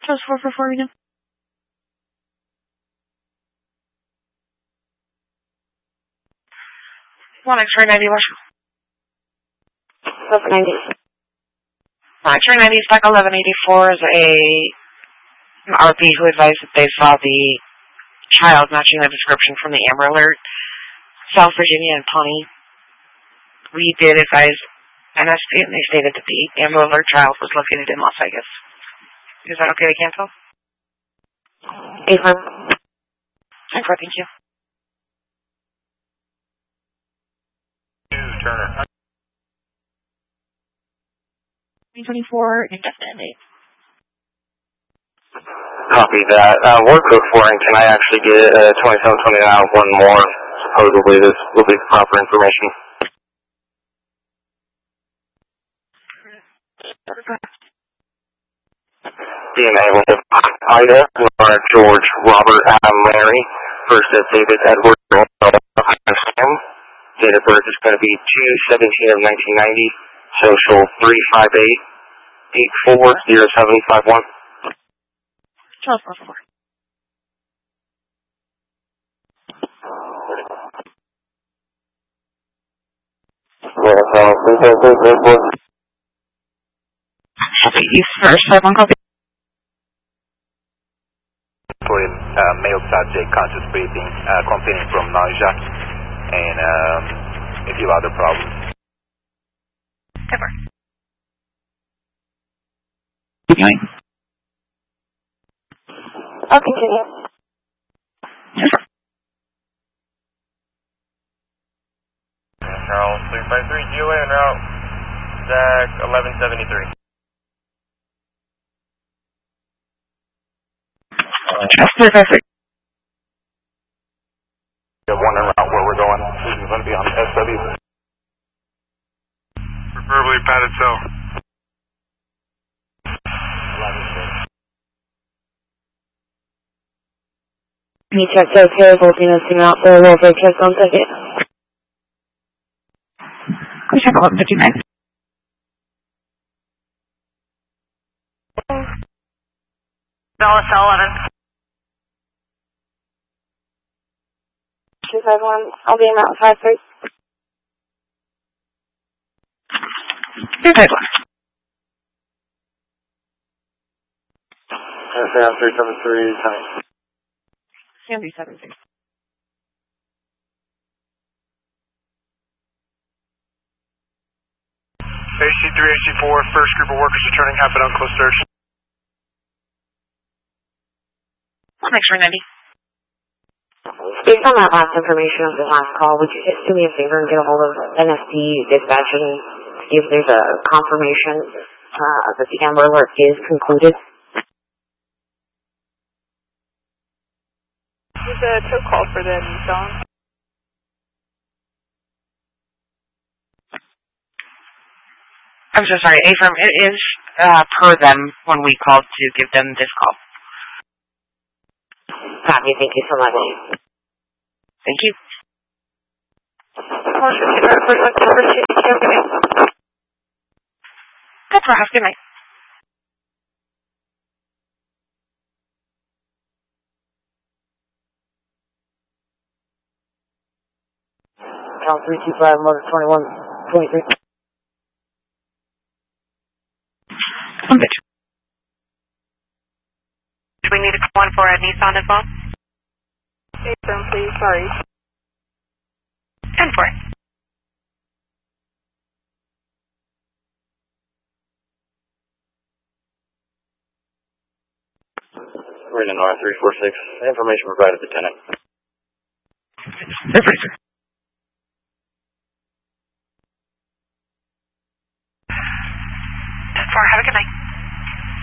Just 444 again. One X-ray 90, Wash. Over 90. X-ray 90, stock 1184 is an RP who advised that they saw the child matching the description from the Amber Alert, South Virginia and Pawnee. We did advise NSP, and they stated that the Amber Alert child was located in Las Vegas. Is that okay to cancel? Affirm. Thank you. Turner. 2024 indefinitely. Copy that. Workbook flooring, can I actually get 2729 one more? Supposedly this will be proper information. DNA will have Ida, Laura, George, Robert, Adam, Larry. First at David, Edward, Sam. Date of birth is going to be 2/17 of 1990. Social 358-840751. 1244. East first, 51 copy. Male subject conscious breathing, complaining from nausea and a few other problems. Cover. Okay. I'll continue. Yes, sir. Charles 353, GOA en route, Zach 1173. Perfect. We have one en route where we're going. This is going to be on SW. Preferably padded cell. Me check those here, Voltino, sing out the welfare check on second. We check 1159. Dallas 11. 251, I'll be in Mountain 53. 251. Sam 373, time. Sam 373. AC3, AC4, first group of workers returning half an unclosed search. One X-ray 90. Based on that last information of the last call, would you just do me a favor and get a hold of NSD dispatch and see if there's a confirmation that the Amber Alert is concluded? There's a tow call for the Nissan. I'm so sorry, Affirm, it is per them when we called to give them this call. Copy, thank you so much. Thank you. Good for have a good night. Count 325, motor 2123. I'm good. Do we need to call one for a Nissan as well? Affirm, please, sorry. 10-4. We're in R346. Information provided to tenant. Perfect.